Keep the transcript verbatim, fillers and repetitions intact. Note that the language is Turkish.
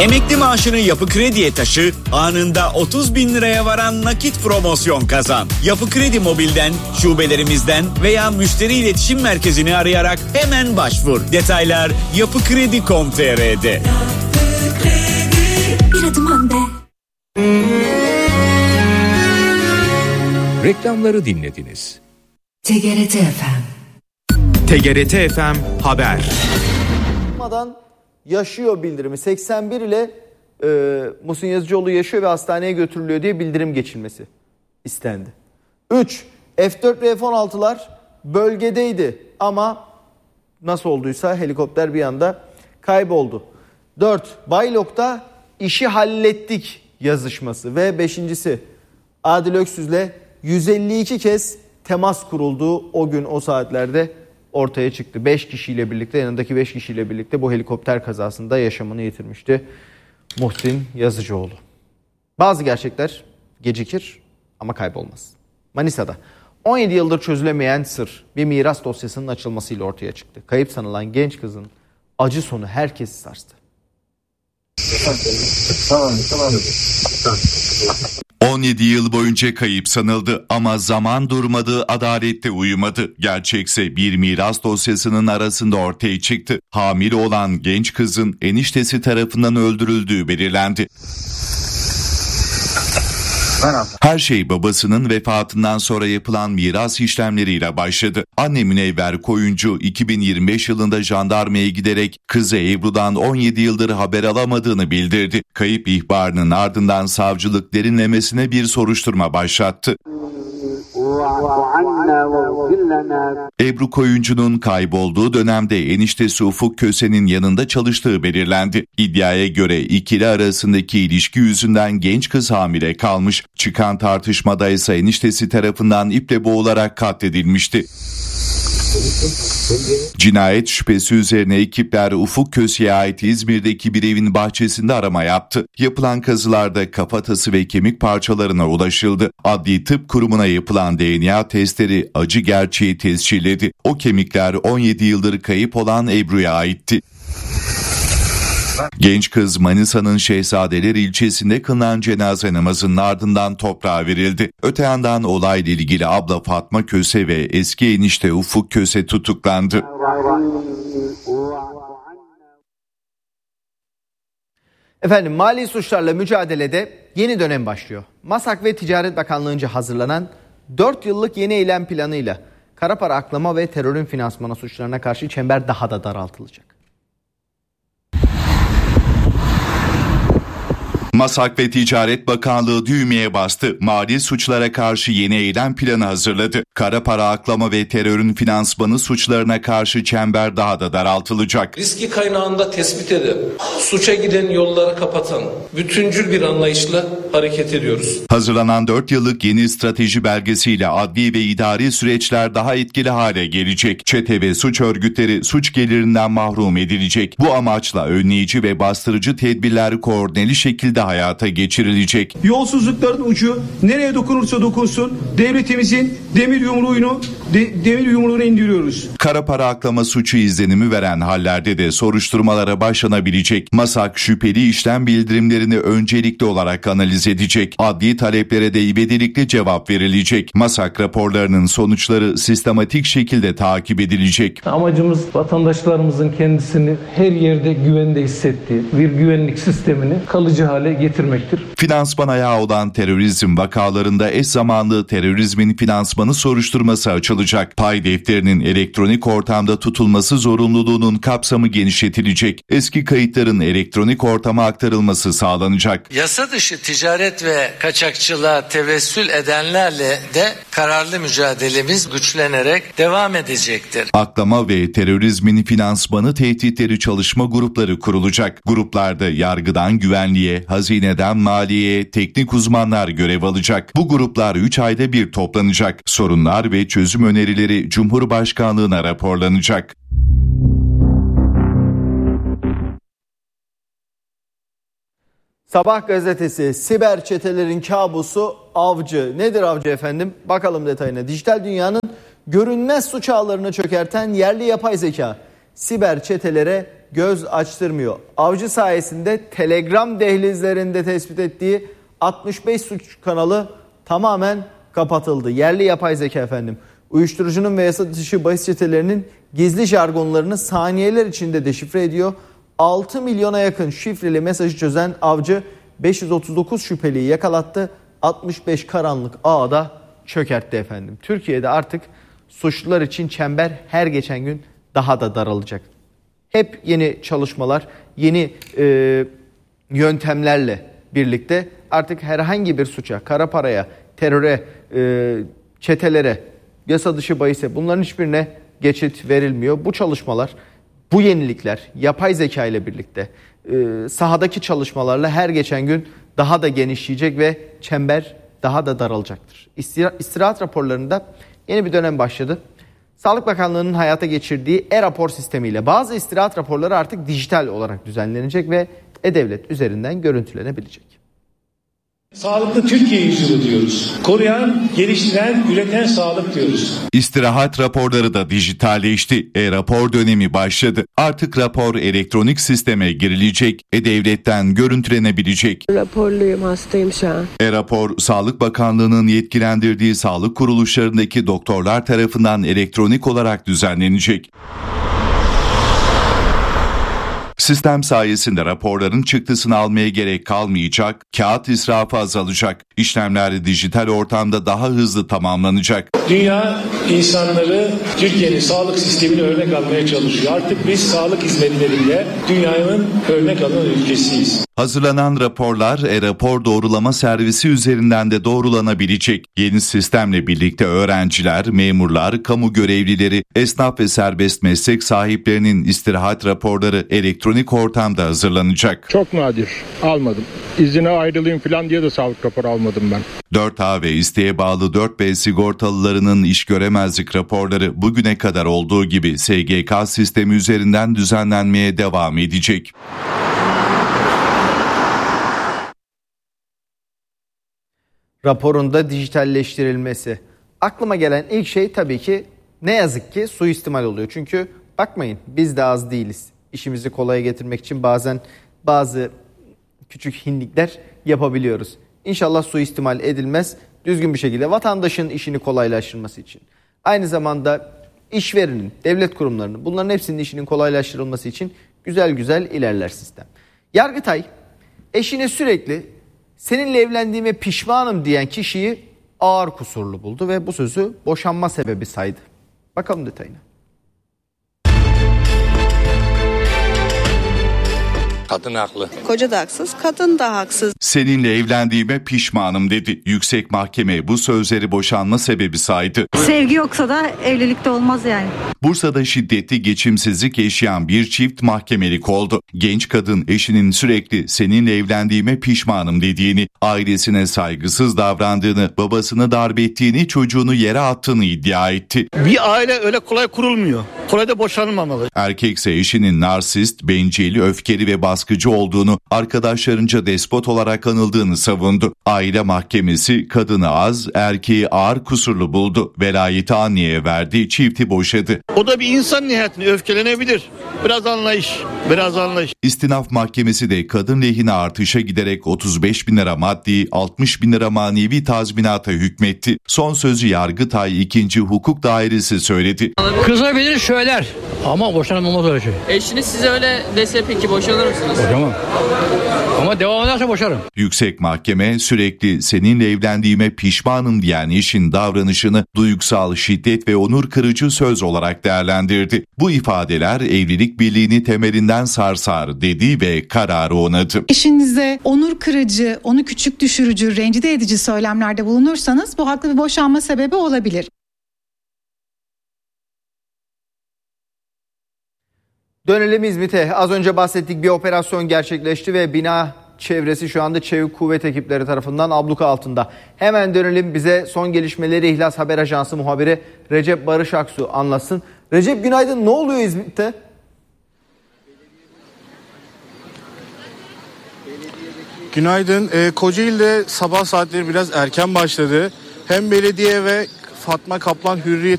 Emekli maaşını Yapı Kredi'ye taşı, anında otuz bin liraya varan nakit promosyon kazan. Yapı Kredi Mobil'den, şubelerimizden veya müşteri iletişim merkezini arayarak hemen başvur. Detaylar yapıkredi nokta com nokta tr'de. Bir adım önde. Reklamları dinlediniz. T G R T F M. T G R T F M Haber. Yaşıyor bildirimi seksen bir ile e, Muhsin Yazıcıoğlu yaşıyor ve hastaneye götürülüyor diye bildirim geçilmesi istendi. üç. F dört ve F on altılar bölgedeydi ama nasıl olduysa helikopter bir anda kayboldu. dört. Baylok'ta işi hallettik yazışması ve beşincisi. Adil Öksüz'le yüz elli iki kez temas kurulduğu o gün o saatlerde ortaya çıktı. beş kişiyle birlikte, yanındaki beş kişiyle birlikte bu helikopter kazasında yaşamını yitirmişti Muhsin Yazıcıoğlu. Bazı gerçekler gecikir ama kaybolmaz. Manisa'da on yedi yıldır çözülemeyen sır bir miras dosyasının açılmasıyla ortaya çıktı. Kayıp sanılan genç kızın acı sonu herkesi sarstı. on yedi yıl boyunca kayıp sanıldı ama zaman durmadı, adalette uyumadı. Gerçekse bir miras dosyasının arasında ortaya çıktı. Hamile olan genç kızın eniştesi tarafından öldürüldüğü belirlendi. Her şey babasının vefatından sonra yapılan miras işlemleriyle başladı. Anne Münevver Koyuncu iki bin yirmi beş yılında jandarmaya giderek kızı Ebru'dan on yedi yıldır haber alamadığını bildirdi. Kayıp ihbarının ardından savcılık derinlemesine bir soruşturma başlattı. Ebru Koyuncu'nun kaybolduğu dönemde eniştesi Ufuk Köse'nin yanında çalıştığı belirlendi. İddiaya göre ikili arasındaki ilişki yüzünden genç kız hamile kalmış. Çıkan tartışmada ise eniştesi tarafından iple boğularak katledilmişti. Cinayet şüphesi üzerine ekipler Ufuk Köse'ye ait İzmir'deki bir evin bahçesinde arama yaptı. Yapılan kazılarda kafatası ve kemik parçalarına ulaşıldı. Adli Tıp Kurumu'na yapılan D N A testleri acı gerçeği tescilledi. O kemikler on yedi yıldır kayıp olan Ebru'ya aitti. Genç kız Manisa'nın Şehzadeler ilçesinde kılınan cenaze namazının ardından toprağa verildi. Öte yandan olayla ilgili abla Fatma Köse ve eski enişte Ufuk Köse tutuklandı. Efendim, mali suçlarla mücadelede yeni dönem başlıyor. MASAK ve Ticaret Bakanlığı'nca hazırlanan dört yıllık yeni eylem planıyla kara para aklama ve terörün finansmanı suçlarına karşı çember daha da daraltılacak. MASAK ve Ticaret Bakanlığı düğmeye bastı. Mali suçlara karşı yeni eylem planı hazırladı. Kara para aklama ve terörün finansmanı suçlarına karşı çember daha da daraltılacak. Riski kaynağında tespit edip suça giden yolları kapatan bütüncül bir anlayışla hareket ediyoruz. Hazırlanan dört yıllık yeni strateji belgesiyle adli ve idari süreçler daha etkili hale gelecek. Çete ve suç örgütleri suç gelirinden mahrum edilecek. Bu amaçla önleyici ve bastırıcı tedbirler koordineli şekilde hayata geçirilecek. Yolsuzlukların ucu nereye dokunursa dokunsun devletimizin demir yumruğunu de, demir yumruğunu indiriyoruz. Kara para aklama suçu izlenimi veren hallerde de soruşturmalara başlanabilecek. MASAK şüpheli işlem bildirimlerini öncelikli olarak analiz edecek. Adli taleplere de ivedilikle cevap verilecek. MASAK raporlarının sonuçları sistematik şekilde takip edilecek. Amacımız vatandaşlarımızın kendisini her yerde güvende hissettiği bir güvenlik sistemini kalıcı hale getirmektir. Finansman ayağı olan terörizm vakalarında eş zamanlı terörizmin finansmanı soruşturması açılacak. Pay defterinin elektronik ortamda tutulması zorunluluğunun kapsamı genişletilecek. Eski kayıtların elektronik ortama aktarılması sağlanacak. Yasa dışı ticaret ve kaçakçılığa tevessül edenlerle de kararlı mücadelemiz güçlenerek devam edecektir. Aklama ve terörizmin finansmanı tehditleri çalışma grupları kurulacak. Gruplarda yargıdan güvenliğe, hazineden maliyeye teknik uzmanlar görev alacak. Bu gruplar üç ayda bir toplanacak. Sorunlar ve çözüm önerileri Cumhurbaşkanlığına raporlanacak. Sabah gazetesi, siber çetelerin kabusu avcı. Nedir avcı efendim? Bakalım detayına. Dijital dünyanın görünmez suç ağlarını çökerten yerli yapay zeka siber çetelere göz açtırmıyor. Avcı sayesinde Telegram dehlizlerinde tespit ettiği altmış beş suç kanalı tamamen kapatıldı. Yerli yapay zeka efendim. Uyuşturucunun ve yasa dışı bahis çetelerinin gizli jargonlarını saniyeler içinde deşifre ediyor. altı milyona yakın şifreli mesajı çözen avcı beş yüz otuz dokuz şüpheliyi yakalattı. altmış beş karanlık ağı da çökertti efendim. Türkiye'de artık suçlular için çember her geçen gün daha da daralacak. Hep yeni çalışmalar, yeni e, yöntemlerle birlikte artık herhangi bir suça, kara paraya, teröre, e, çetelere, yasa dışı bahise bunların hiçbirine geçit verilmiyor. Bu çalışmalar, bu yenilikler, yapay zeka ile birlikte e, sahadaki çalışmalarla her geçen gün daha da genişleyecek ve çember daha da daralacaktır. İstira- istirahat raporlarında yeni bir dönem başladı. Sağlık Bakanlığı'nın hayata geçirdiği e-rapor sistemiyle bazı istirahat raporları artık dijital olarak düzenlenecek ve E-Devlet üzerinden görüntülenebilecek. Sağlıklı Türkiye yüzyılı diyoruz. Koruyan, geliştiren, üreten sağlık diyoruz. İstirahat raporları da dijitalleşti. E-rapor dönemi başladı. Artık rapor elektronik sisteme girilecek. E-Devlet'ten görüntülenebilecek. Raporluyum, hastayım şu an. E-rapor, Sağlık Bakanlığı'nın yetkilendirdiği sağlık kuruluşlarındaki doktorlar tarafından elektronik olarak düzenlenecek. Sistem sayesinde raporların çıktısını almaya gerek kalmayacak, kağıt israfı azalacak, işlemler dijital ortamda daha hızlı tamamlanacak. Dünya insanları Türkiye'nin sağlık sistemini örnek almaya çalışıyor. Artık biz sağlık hizmetlerinde dünyanın örnek alan ülkesiyiz. Hazırlanan raporlar e-rapor doğrulama servisi üzerinden de doğrulanabilecek. Yeni sistemle birlikte öğrenciler, memurlar, kamu görevlileri, esnaf ve serbest meslek sahiplerinin istirahat raporları elektronik ortamda hazırlanacak. Çok nadir almadım. İzine ayrılayım falan diye de sağlık raporu almadım ben. dört A ve isteğe bağlı dört B sigortalılarının iş göremezlik raporları bugüne kadar olduğu gibi S G K sistemi üzerinden düzenlenmeye devam edecek. Raporunda dijitalleştirilmesi. Aklıma gelen ilk şey tabii ki ne yazık ki suistimal oluyor. Çünkü bakmayın biz de az değiliz. İşimizi kolaya getirmek için bazen bazı küçük hinlikler yapabiliyoruz. İnşallah suistimal edilmez, düzgün bir şekilde vatandaşın işini kolaylaştırması için. Aynı zamanda işverenin, devlet kurumlarının bunların hepsinin işinin kolaylaştırılması için güzel güzel ilerler sistem. Yargıtay eşine sürekli seninle evlendiğime pişmanım diyen kişiyi ağır kusurlu buldu ve bu sözü boşanma sebebi saydı. Bakalım detayına. Kadın haklı. Koca da haksız, kadın da haksız. Seninle evlendiğime pişmanım dedi. Yüksek Mahkeme bu sözleri boşanma sebebi saydı. Sevgi yoksa da evlilikte olmaz yani. Bursa'da şiddetli geçimsizlik yaşayan bir çift mahkemelik oldu. Genç kadın eşinin sürekli seninle evlendiğime pişmanım dediğini, ailesine saygısız davrandığını, babasını darp ettiğini, çocuğunu yere attığını iddia etti. Bir aile öyle kolay kurulmuyor. Kolay da boşanılmamalı. Erkekse eşinin narsist, bencil, öfkeli ve baskıcı olduğunu, arkadaşlarınca despot olarak anıldığını savundu. Aile mahkemesi kadını az, erkeği ağır kusurlu buldu. Velayeti anneye verdi, çifti boşadı. O da bir insan nihayetinde öfkelenebilir. Biraz anlayış, biraz anlayış. İstinaf Mahkemesi de kadın lehine artışa giderek otuz beş bin lira maddi, altmış bin lira manevi tazminata hükmetti. Son sözü Yargıtay ikinci Hukuk Dairesi söyledi. Kızabilir söyler ama boşanılmaz öyle şey. Eşiniz size öyle dese peki boşanır mısınız? Boşamam. Ama devam ederse boşarım. Yüksek Mahkeme sürekli seninle evlendiğime pişmanım diyen eşin davranışını duygusal şiddet ve onur kırıcı söz olarak değerlendirdi. Bu ifadeler evlilik birliğini temelinden sarsar dedi ve kararı onadı. Eşinize onur kırıcı, onu küçük düşürücü, rencide edici söylemlerde bulunursanız bu haklı bir boşanma sebebi olabilir. Dönelim İzmit'e. Az önce bahsettik, bir operasyon gerçekleşti ve bina çevresi şu anda Çevik Kuvvet ekipleri tarafından abluka altında. Hemen dönelim, bize son gelişmeleri İhlas Haber Ajansı muhabiri Recep Barış Aksu anlatsın. Recep günaydın, ne oluyor İzmit'te? Günaydın. Ee, Kocaeli'de sabah saatleri biraz erken başladı. Hem belediye ve Fatma Kaplan Hürriyet